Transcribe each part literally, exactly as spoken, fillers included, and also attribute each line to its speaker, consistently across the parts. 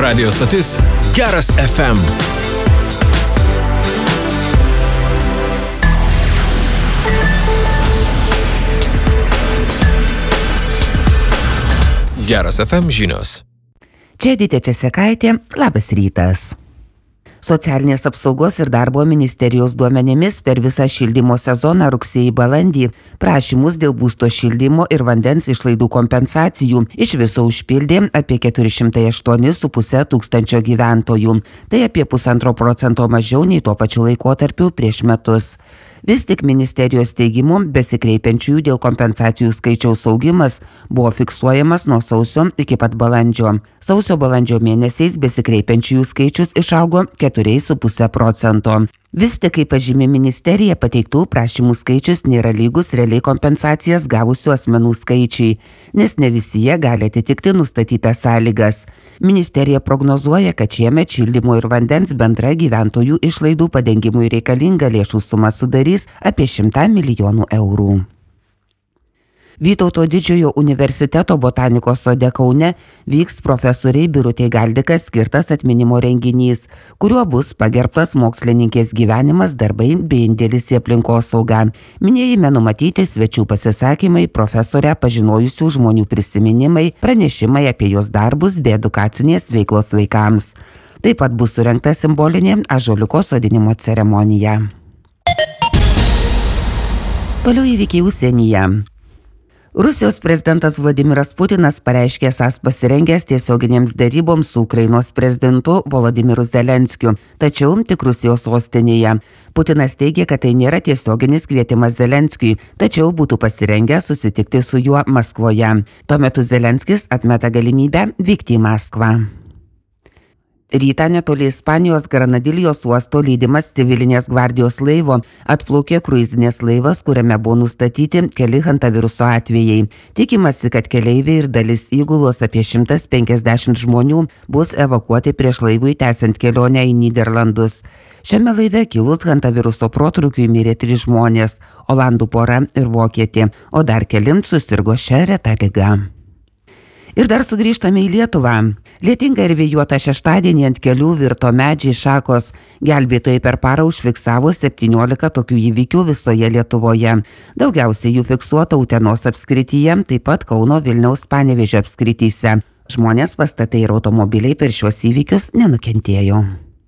Speaker 1: Radio stotis Geras F M. Geras F M žinios.
Speaker 2: Čia Edita Česekaitė, labas rytas. Socialinės apsaugos ir darbo ministerijos duomenimis per visą šildymo sezoną rugsėjį-balandį prašymus dėl būsto šildymo ir vandens išlaidų kompensacijų iš viso užpildė apie keturi šimtai aštuoni su puse tūkstančio gyventojų. Tai apie pusantro procento mažiau nei tuo pačiu laikotarpiu prieš metus. Vis tik ministerijos teigimu besikreipiančiųjų dėl kompensacijų skaičiaus augimas buvo fiksuojamas nuo sausio iki pat balandžio. Sausio-balandžio mėnesiais besikreipiančiųjų skaičius išaugo keturi su puse procento. Vis tik, kaip pažymi ministerija, pateiktų prašymų skaičius nėra lygus realiai kompensacijas gavusių asmenų skaičiai, nes ne visi jie gali atitikti nustatytas sąlygas. Ministerija prognozuoja, kad šiemet šildymo ir vandens bendra gyventojų išlaidų padengimui reikalinga lėšų suma sudarys apie šimtą milijonų eurų. Vytauto Didžiojo universiteto botanikos sode Kaune vyks profesoriai Birutei Galdikas skirtas atminimo renginys, kuriuo bus pagerbtas mokslininkės gyvenimas, darbai bei indėlis į aplinkosaugą. Minėjime numatyti svečių pasisakymai, profesorę pažinojusių žmonių prisiminimai, pranešimai apie jos darbus bei edukacinės veiklos vaikams. Taip pat bus surengta simbolinė ąžuoliuko sodinimo ceremonija. Toliau įvykiai užsienyje. Rusijos prezidentas Vladimiras Putinas pareiškė esąs pasirengęs tiesioginėms deryboms su Ukrainos prezidentu Volodimiru Zelenskiu, tačiau tik Rusijos sostinėje. Putinas teigė, kad tai nėra tiesioginis kvietimas Zelenskiui, tačiau būtų pasirengęs susitikti su juo Maskvoje. Tuo metu Zelenskis atmeta galimybę vykti į Maskvą. Rytą netoli Ispanijos Granadilijos uosto lydimas civilinės gvardijos laivo atplaukė kruizinės laivas, kuriame buvo nustatyti keli hantaviruso atvejai. Tikimasi, kad keleiviai ir dalis įgulos apie šimtas penkiasdešimt žmonių bus evakuoti prieš laivui tęsiant kelionę į Nyderlandus. Šiame laive kilus hantaviruso protrūkiui mirė trys žmonės – olandų pora ir vokietė, o dar kelimt susirgo šia reta liga. Ir dar sugrįžtame į Lietuvą. Lietingą ir vėjuotą šeštadienį ant kelių virto medžiai šakos. Gelbėtojai per parą užfiksavo septyniolika tokių įvykių visoje Lietuvoje. Daugiausiai jų fiksuota Utenos apskrityje, taip pat Kauno, Vilniaus, Panevėžio apskrityse. Žmonės, pastatai ir automobiliai per šiuos įvykius nenukentėjo.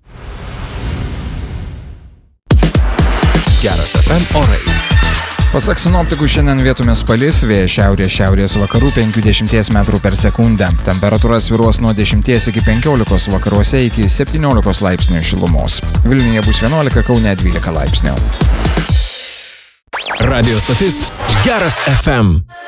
Speaker 1: Geras F M orai.
Speaker 3: Pasak sinoptikų, šiandien vietomis palis, vėjas šiaurės šiaurės vakarų penkiasdešimt metrų per sekundę. Temperatūra svyruos nuo dešimties iki penkiolikos, vakaruose iki septyniolikos laipsnių šilumos. Vilniuje bus vienuolika, Kaune dvylika laipsnių.
Speaker 1: Radio stotis Geras F M.